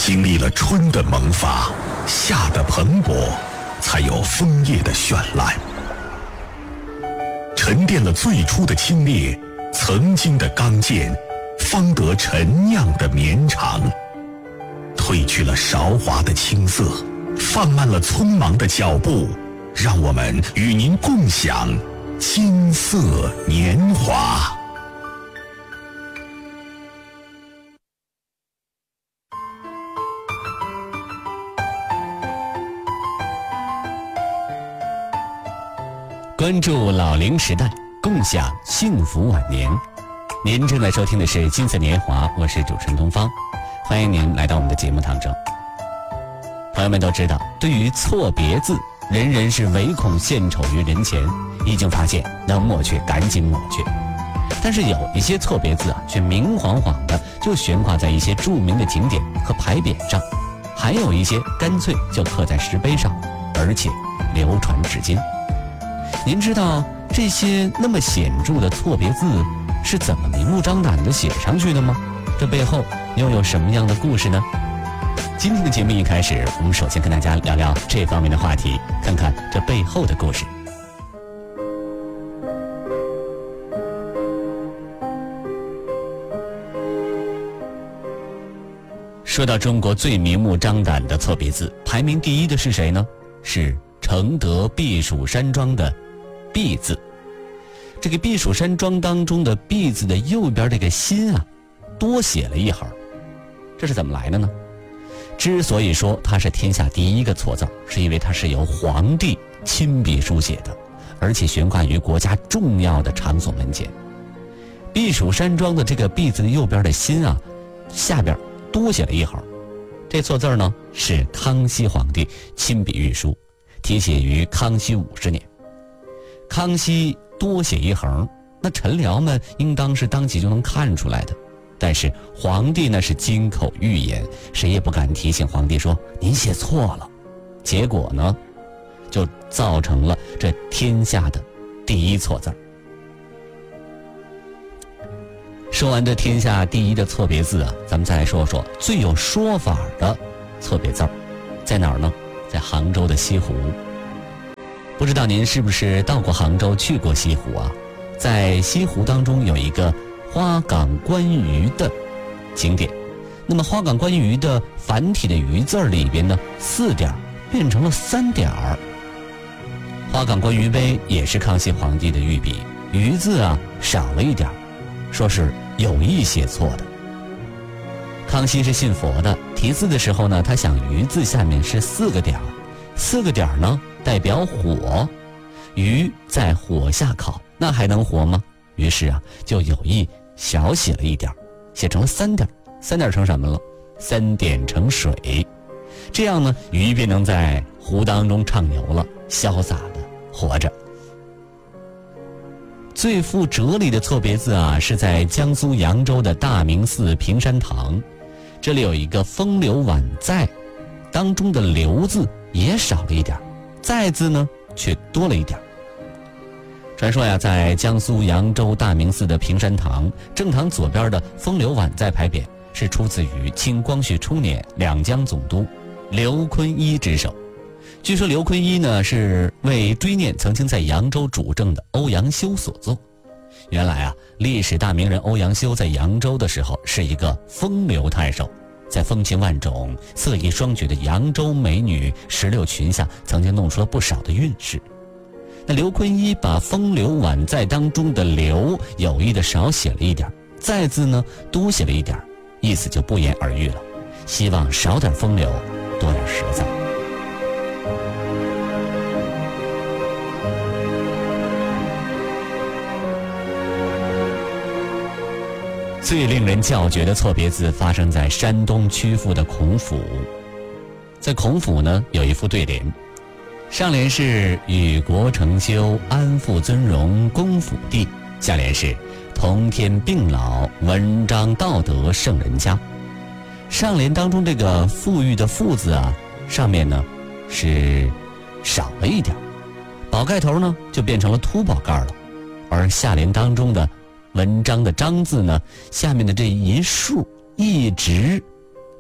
经历了春的萌发，夏的蓬勃，才有枫叶的绚烂。沉淀了最初的清冽，曾经的刚健，方得陈酿的绵长。褪去了韶华的青涩，放慢了匆忙的脚步，让我们与您共享金色年华。 关注老龄时代，共享幸福晚年。您正在收听的是金色年华，我是主持人东方，欢迎您来到我们的节目当中。朋友们都知道，对于错别字，人人是唯恐献丑于人前，一经发现能抹去赶紧抹去。但是有一些错别字啊，却明晃晃的就悬挂在一些著名的景点和牌匾上，还有一些干脆就刻在石碑上，而且流传至今。您知道这些那么显著的错别字是怎么明目张胆地写上去的吗？这背后又有什么样的故事呢？今天的节目一开始，我们首先跟大家聊聊这方面的话题，看看这背后的故事。说到中国最明目张胆的错别字，排名第一的是谁呢？是承德避暑山庄的避字。这个避暑山庄当中的避字的右边这个心啊，多写了一横，这是怎么来的呢？之所以说它是天下第一个错字，是因为它是由皇帝亲笔书写的，而且悬挂于国家重要的场所门前。避暑山庄的这个避字的右边的心啊，下边多写了一横，这错字呢是康熙皇帝亲笔御书，题写于康熙50年。康熙多写一横，那臣僚们应当是当即就能看出来的，但是皇帝呢是金口玉言，谁也不敢提醒皇帝说您写错了，结果呢就造成了这天下的第一错字。说完这天下第一的错别字啊，咱们再来说说最有说法的错别字在哪儿呢？在杭州的西湖。不知道您是不是到过杭州，去过西湖啊？在西湖当中有一个花港观鱼的景点，那么花港观鱼的繁体的鱼字里边呢，4点变成了3点。花港观鱼碑也是康熙皇帝的御笔，鱼字啊少了一点，说是有意写错的。康熙是信佛的，题字的时候呢，他想鱼字下面是4个点，4个点呢代表火，鱼在火下烤，那还能活吗？于是啊，就有意小写了一点，写成了3点。3点成什么了？3点成水，这样呢，鱼便能在湖当中畅游了，潇洒的活着。最富哲理的错别字啊，是在江苏扬州的大明寺平山堂，这里有一个风流宛在，当中的流字也少了一点，在字呢却多了一点。传说呀，在江苏扬州大明寺的平山堂正堂左边的风流宛在牌匾是出自于清光绪初年两江总督刘坤一之手。据说刘坤一呢是为追念曾经在扬州主政的欧阳修所作。原来啊，历史大名人欧阳修在扬州的时候是一个风流太守，在风情万种、色艺双绝的扬州美女16群下，曾经弄出了不少的韵事。那刘坤一把风流宛在当中的流有意的少写了一点，在字呢多写了一点，意思就不言而喻了，希望少点风流，多点实在。最令人叫绝的错别字发生在山东曲阜的孔府。在孔府呢，有一副对联，上联是与国成修，安富尊荣，公府地，下联是同天并老，文章道德圣人家。上联当中这个富裕的富字啊，上面呢是少了一点，宝盖头呢就变成了秃宝盖了，而下联当中的文章的章字呢，下面的这一竖一直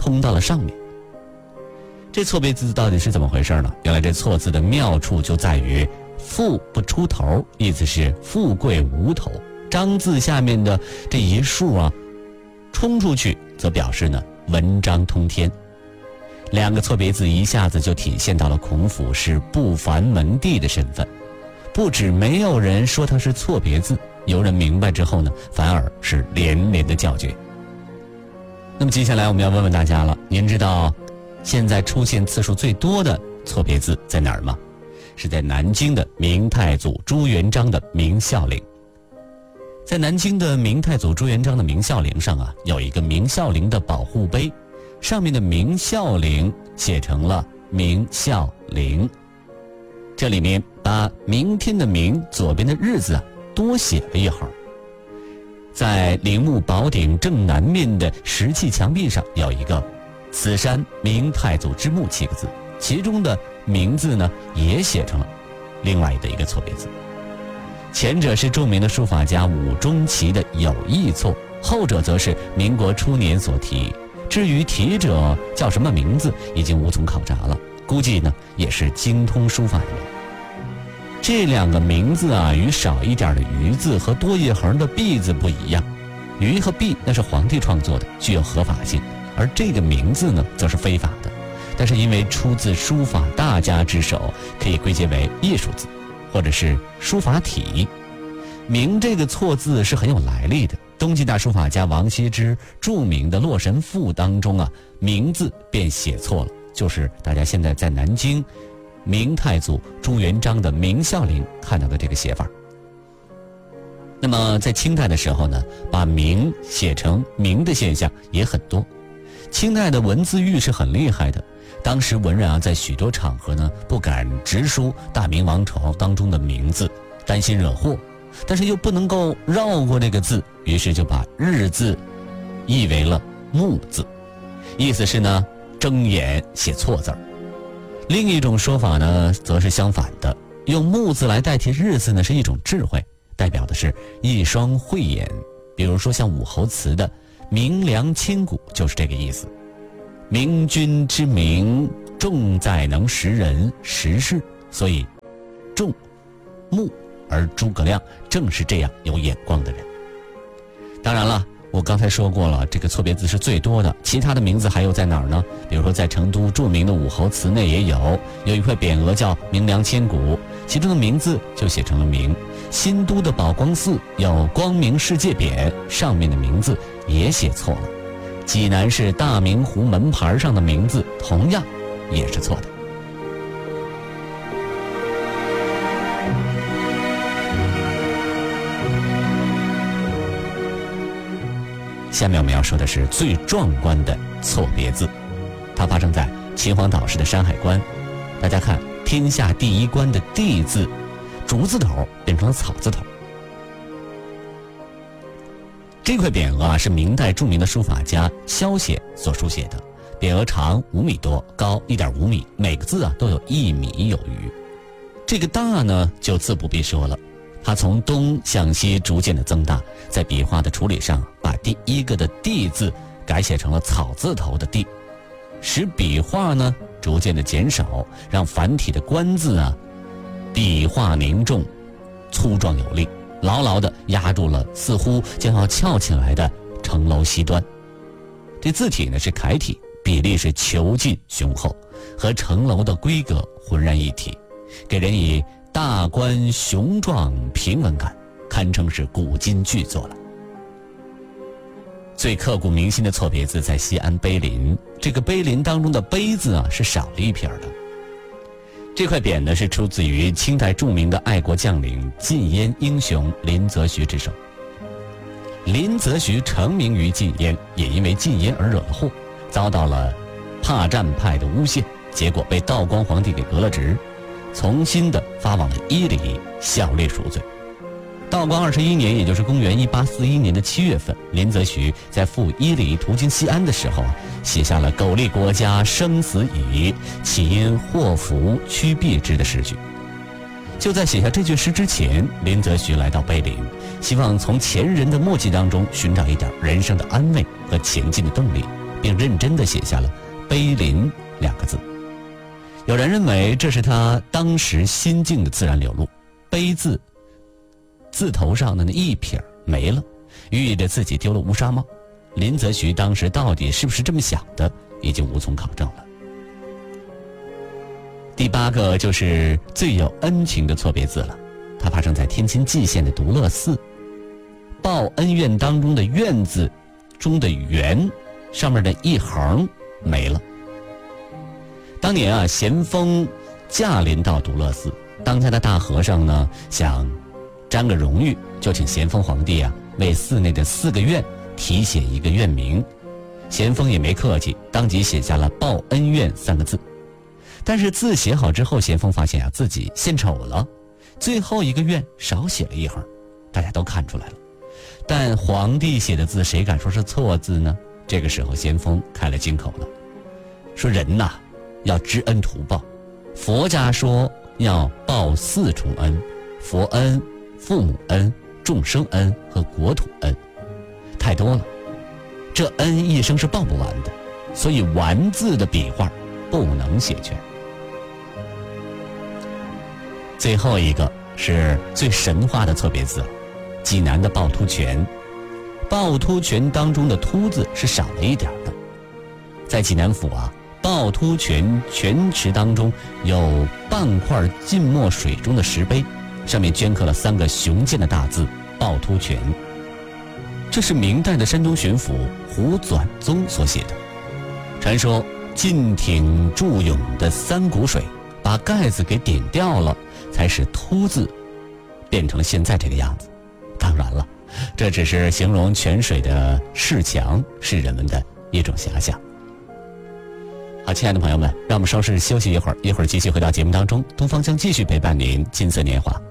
通到了上面。这错别字到底是怎么回事呢？原来这错字的妙处就在于富不出头，意思是富贵无头。章字下面的这一竖啊，冲出去则表示呢文章通天。两个错别字一下子就体现到了孔府是不凡门第的身份。不止没有人说它是错别字，有人明白之后呢，反而是连连的叫绝。那么接下来我们要问问大家了，您知道现在出现次数最多的错别字在哪儿吗？是在南京的明太祖朱元璋的明孝陵。在南京的明太祖朱元璋的明孝陵上啊，有一个明孝陵的保护碑，上面的明孝陵写成了明孝陵。这里面把明天的明左边的日字啊多写了一横。在陵墓宝顶正南面的石砌墙壁上有一个此山明太祖之墓7个字，其中的明字呢也写成了另外的一个错别字。前者是著名的书法家伍中奇的有意错，后者则是民国初年所题。至于题者叫什么名字已经无从考察了，估计呢也是精通书法的人。这两个名字啊，与少一点的余字和多一横的毕字不一样。余和毕那是皇帝创作的，具有合法性，而这个名字呢则是非法的。但是因为出自书法大家之手，可以归结为艺术字或者是书法体。明这个错字是很有来历的，东晋大书法家王羲之著名的《洛神赋》当中啊，明字便写错了，就是大家现在在南京明太祖朱元璋的明孝陵看到的这个写法。那么在清代的时候呢，把明写成明的现象也很多。清代的文字狱是很厉害的，当时文人啊在许多场合呢不敢直书大明王朝当中的名字，担心惹祸，但是又不能够绕过这个字，于是就把日字译为了木字，意思是呢睁眼写错字儿。另一种说法呢则是相反的，用木字来代替日字呢是一种智慧，代表的是一双慧眼。比如说像武侯祠的明良千古就是这个意思。明君之明，重在能识人识事，所以重木，而诸葛亮正是这样有眼光的人。当然了，我刚才说过了，这个错别字是最多的，其他的名字还有在哪儿呢？比如说在成都著名的武侯祠内也有一块匾额叫明良千古，其中的名字就写成了明。新都的宝光寺有光明世界匾，上面的名字也写错了。济南市大明湖门牌上的名字同样也是错的。下面我们要说的是最壮观的错别字，它发生在秦皇岛市的山海关。大家看，天下第一关的地字，竹字头变成了草字头。这块匾额啊是明代著名的书法家萧显所书写的，匾额长5米多，高1.5米，每个字啊都有1米有余。这个大呢就自不必说了，它从东向西逐渐的增大，在笔画的处理上把第一个的地字改写成了草字头的地，使笔画呢逐渐的减少，让繁体的官字啊笔画凝重，粗壮有力，牢牢地压住了似乎将要翘起来的城楼西端。这字体呢是楷体，比例是遒劲雄厚，和城楼的规格浑然一体，给人以大观雄壮平稳感，堪称是古今巨作了。最刻骨铭心的错别字在西安碑林，这个碑林当中的碑字啊是少了一撇的。这块匾呢是出自于清代著名的爱国将领禁烟英雄林则徐之手。林则徐成名于禁烟，也因为禁烟而惹了祸，遭到了怕战派的诬陷，结果被道光皇帝给革了职，重新的发往了伊犁效力赎罪。道光21年，也就是公元1841年的7月份，林则徐在赴伊犁途经西安的时候写下了“苟利国家生死以，岂因祸福趋避之”的诗句。就在写下这句诗之前，林则徐来到碑林，希望从前人的墨迹当中寻找一点人生的安慰和前进的动力， 并认真地写下了碑林2个字。有人认为这是他当时心境的自然流露。碑字字头上的那一撇没了，寓意着自己丢了乌纱帽。林则徐当时到底是不是这么想的，已经无从考证了。第8个就是最有恩情的错别字了，它发生在天津蓟县的独乐寺。报恩院当中的院字中的园上面的一横没了。当年啊，咸丰驾临到独乐寺，当家的大和尚呢想沾个荣誉，就请咸丰皇帝啊为寺内的4个院题写一个院名。咸丰也没客气，当即写下了报恩院3个字。但是字写好之后，咸丰发现啊自己献丑了，最后一个院少写了一横，大家都看出来了。但皇帝写的字谁敢说是错字呢？这个时候咸丰开了金口了，说人呐要知恩图报，佛家说要报4重恩：佛恩、父母恩、众生恩和国土恩，太多了，这恩一生是报不完的，所以完字的笔画不能写全。最后一个是最神话的错别字，济南的趵突泉。趵突泉当中的突字是少了一点的。在济南府啊，趵突泉泉池当中有半块浸没水中的石碑，上面镌刻了3个雄健的大字趵突泉。这是明代的山东巡抚胡纂宗所写的。传说晋挺铸永的3股水把盖子给顶掉了，才使突字变成了现在这个样子。当然了，这只是形容泉水的势强，是人们的一种遐想。好，亲爱的朋友们，让我们稍事休息一会儿，继续回到节目当中。东方将继续陪伴您金色年华。